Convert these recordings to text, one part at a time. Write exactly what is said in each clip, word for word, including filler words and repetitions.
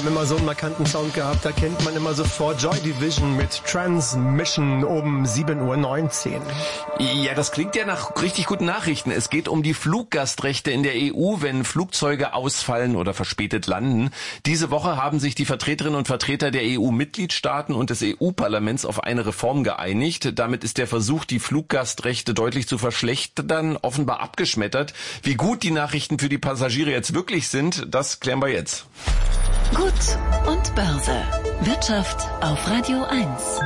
haben immer so einen markanten Sound gehabt. Da kennt man immer sofort Joy Division mit Transmission um sieben Uhr neunzehn. Ja, das klingt ja nach richtig guten Nachrichten. Es geht um die Fluggastrechte in der E U, wenn Flugzeuge ausfallen oder verspätet landen. Diese Woche haben sich die Vertreterinnen und Vertreter der E U-Mitgliedstaaten und des E U-Parlaments auf eine Reform geeinigt. Damit ist der Versuch, die Fluggastrechte deutlich zu verschlechtern, offenbar abgeschmettert. Wie gut die Nachrichten für die Passagiere jetzt wirklich sind, das klären wir jetzt. Gut und Börse. Wirtschaft auf Radio eins.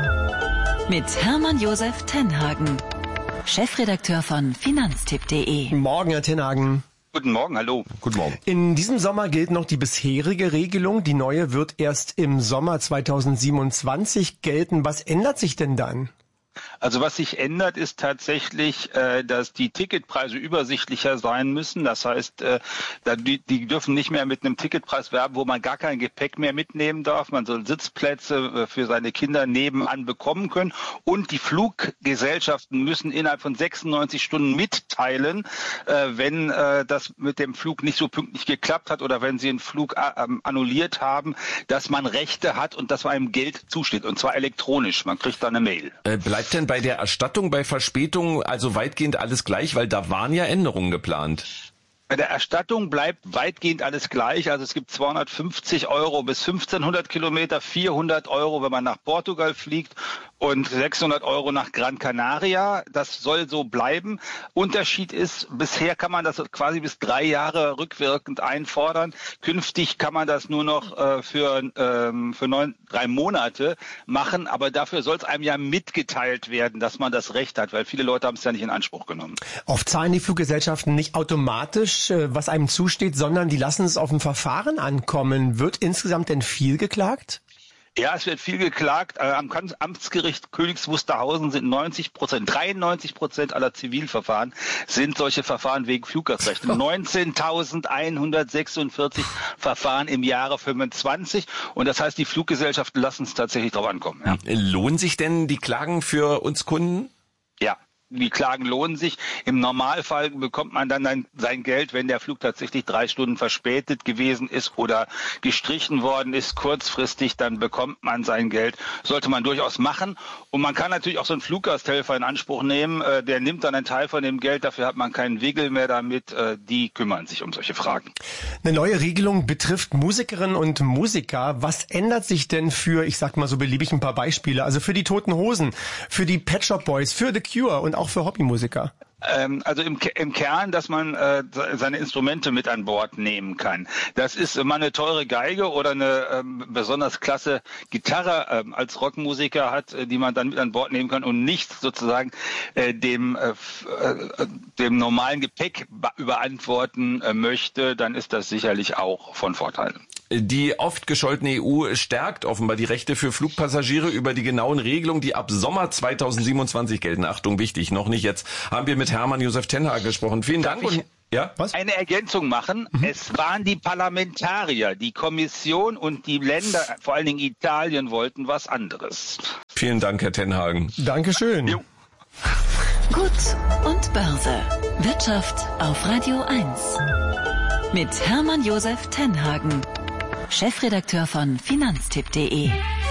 Mit Hermann Josef Tenhagen, Chefredakteur von Finanztipp punkt de. Morgen, Herr Tenhagen. Guten Morgen, hallo. Guten Morgen. In diesem Sommer gilt noch die bisherige Regelung. Die neue wird erst im Sommer zweitausendsiebenundzwanzig gelten. Was ändert sich denn dann? Also was sich ändert, ist tatsächlich, äh, dass die Ticketpreise übersichtlicher sein müssen. Das heißt, äh, die, die dürfen nicht mehr mit einem Ticketpreis werben, wo man gar kein Gepäck mehr mitnehmen darf. Man soll Sitzplätze äh, für seine Kinder nebenan bekommen können. Und die Fluggesellschaften müssen innerhalb von sechsundneunzig Stunden mitteilen, äh, wenn äh, das mit dem Flug nicht so pünktlich geklappt hat oder wenn sie einen Flug äh, annulliert haben, dass man Rechte hat und dass einem Geld zusteht. Und zwar elektronisch. Man kriegt dann eine Mail. Äh, bleibt denn bei der Erstattung bei Verspätung also weitgehend alles gleich, weil da waren ja Änderungen geplant? Bei der Erstattung bleibt weitgehend alles gleich. Also es gibt zweihundertfünfzig Euro bis fünfzehnhundert Kilometer, vierhundert Euro, wenn man nach Portugal fliegt und sechshundert Euro nach Gran Canaria. Das soll so bleiben. Unterschied ist, bisher kann man das quasi bis drei Jahre rückwirkend einfordern. Künftig kann man das nur noch äh, für, ähm, für neun, drei Monate machen. Aber dafür soll es einem ja mitgeteilt werden, dass man das Recht hat, weil viele Leute haben es ja nicht in Anspruch genommen. Oft zahlen die Fluggesellschaften nicht automatisch, was einem zusteht, sondern die lassen es auf ein Verfahren ankommen. Wird insgesamt denn viel geklagt? Ja, es wird viel geklagt. Am Amtsgericht Königs Wusterhausen sind neunzig Prozent, dreiundneunzig Prozent aller Zivilverfahren sind solche Verfahren wegen Fluggastrechte. neunzehntausendeinhundertsechsundvierzig Verfahren im Jahre fünfundzwanzig. Und das heißt, die Fluggesellschaften lassen es tatsächlich drauf ankommen. Ja. Lohnen sich denn die Klagen für uns Kunden? Ja. Die Klagen lohnen sich. Im Normalfall bekommt man dann sein Geld, wenn der Flug tatsächlich drei Stunden verspätet gewesen ist oder gestrichen worden ist, kurzfristig, dann bekommt man sein Geld. Sollte man durchaus machen. Und man kann natürlich auch so einen Fluggasthelfer in Anspruch nehmen. Der nimmt dann einen Teil von dem Geld, dafür hat man keinen Wigel mehr damit. Die kümmern sich um solche Fragen. Eine neue Regelung betrifft Musikerinnen und Musiker. Was ändert sich denn für, ich sag mal so beliebig ein paar Beispiele, also für die Toten Hosen, für die Pet Shop Boys, für The Cure und auch für Hobbymusiker? Ähm, also im, im Kern, dass man äh, seine Instrumente mit an Bord nehmen kann. Das ist immer eine teure Geige oder eine ähm, besonders klasse Gitarre ähm, als Rockmusiker hat, äh, die man dann mit an Bord nehmen kann und nicht sozusagen äh, dem äh, äh, dem normalen Gepäck überantworten äh, möchte, dann ist das sicherlich auch von Vorteil. Die oft gescholtene E U stärkt offenbar die Rechte für Flugpassagiere. Über die genauen Regelungen, die ab Sommer zweitausendsiebenundzwanzig gelten. Achtung, wichtig, noch nicht jetzt, haben wir mit Hermann Josef Tenhagen gesprochen. Vielen Dank. Darf ich und, ja? Was? Eine Ergänzung machen. Mhm. Es waren die Parlamentarier, die Kommission und die Länder, vor allen Dingen Italien, wollten was anderes. Vielen Dank, Herr Tenhagen. Dankeschön. Jo. Gut und Börse. Wirtschaft auf Radio eins. Mit Hermann Josef Tenhagen, Chefredakteur von Finanztipp punkt de.